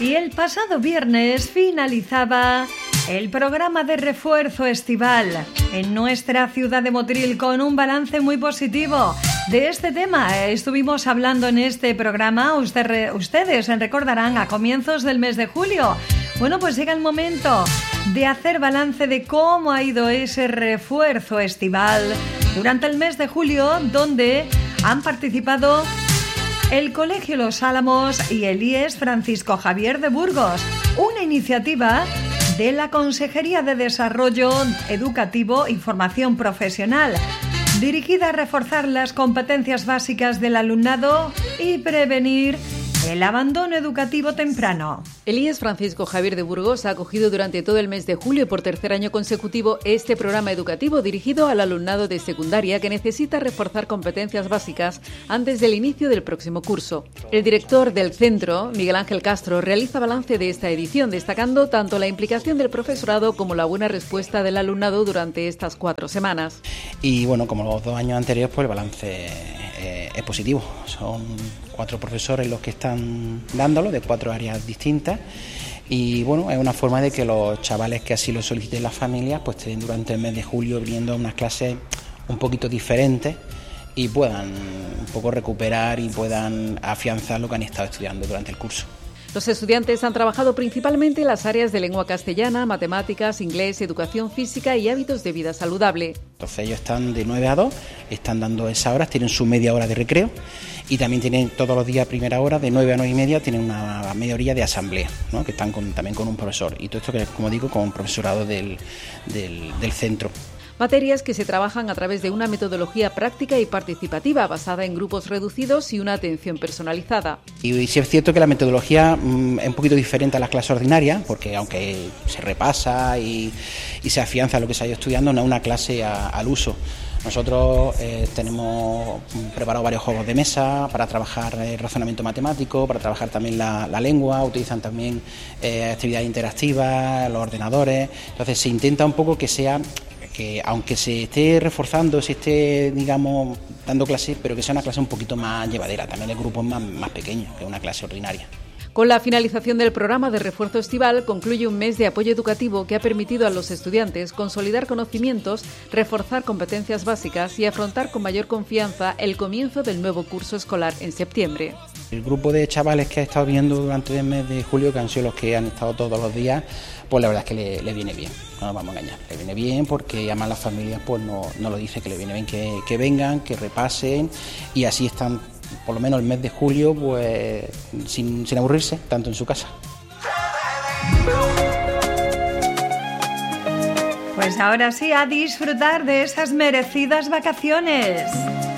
Y el pasado viernes finalizaba el programa de refuerzo estival en nuestra ciudad de Motril con un balance muy positivo. De este tema estuvimos hablando en este programa, ustedes recordarán, a comienzos del mes de julio. Bueno, pues llega el momento de hacer balance de cómo ha ido ese refuerzo estival durante el mes de julio, donde han participado el Colegio Los Álamos y el IES Francisco Javier de Burgos, una iniciativa de la Consejería de Desarrollo Educativo y Formación Profesional, dirigida a reforzar las competencias básicas del alumnado y prevenir el abandono educativo temprano. El IES Francisco Javier de Burgos ha acogido durante todo el mes de julio y por tercer año consecutivo este programa educativo dirigido al alumnado de secundaria que necesita reforzar competencias básicas antes del inicio del próximo curso. El director del centro, Miguel Ángel Castro, realiza balance de esta edición, destacando tanto la implicación del profesorado como la buena respuesta del alumnado durante estas 4 semanas. Y bueno, como los 2 años anteriores, pues el balance es positivo. Son 4 profesores los que están dándolo, de 4 áreas distintas, y bueno, es una forma de que los chavales que así lo soliciten las familias pues estén durante el mes de julio viniendo a unas clases un poquito diferentes y puedan un poco recuperar y puedan afianzar lo que han estado estudiando durante el curso. Los estudiantes han trabajado principalmente en las áreas de lengua castellana, matemáticas, inglés, educación física y hábitos de vida saludable. Entonces ellos están de 9 a 2, están dando esas horas, tienen su media hora de recreo y también tienen todos los días primera hora, de 9 a 9 y media, tienen una media horilla de asamblea, ¿no? Que están también con un profesor. Y todo esto, que como digo, con un profesorado del centro. Materias que se trabajan a través de una metodología práctica y participativa basada en grupos reducidos y una atención personalizada. Y sí es cierto que la metodología es un poquito diferente a las clases ordinarias, porque aunque se repasa y se afianza lo que se ha ido estudiando, no es una clase al uso. Nosotros tenemos preparado varios juegos de mesa para trabajar el razonamiento matemático, para trabajar también la lengua, utilizan también actividades interactivas, los ordenadores. Entonces se intenta un poco que sea, que aunque se esté reforzando, se esté, digamos, dando clases, pero que sea una clase un poquito más llevadera. También el grupo es más pequeño que una clase ordinaria. Con la finalización del programa de refuerzo estival concluye un mes de apoyo educativo que ha permitido a los estudiantes consolidar conocimientos, reforzar competencias básicas y afrontar con mayor confianza el comienzo del nuevo curso escolar en septiembre. El grupo de chavales que ha estado viendo durante el mes de julio, que han sido los que han estado todos los días, pues la verdad es que le viene bien, no nos vamos a engañar, le viene bien porque además las familias pues no lo dicen, que le viene bien que vengan, que repasen y así están por lo menos el mes de julio pues sin aburrirse tanto en su casa. Pues ahora sí, a disfrutar de esas merecidas vacaciones.